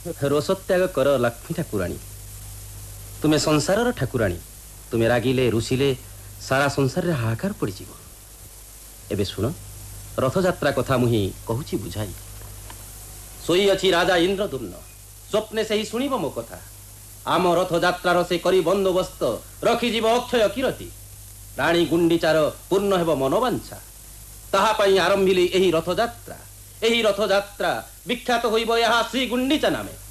रोषत्याग कर लक्ष्मी ठाकुराणी तुम्हें संसार ठाकुराणी तुम्हें रागिले रुषिले सारा संसार हाहाकार पड़ एबे शुण रथयात्रा कथा मुही कहूची बुझाई सोई अच्छी राजा इंद्रदुम्न स्वप्ने से ही शुणिब मो कथा आम रथयात्रार से करी बंदोबस्त रखिजीव अक्षय कीरति राणी गुंडीचार पूर्ण हेब मनोवांछा ताहा पई आरंभिली एही रथयात्रा विख्यात होइब यहाँ श्री गुंडीचा नामे।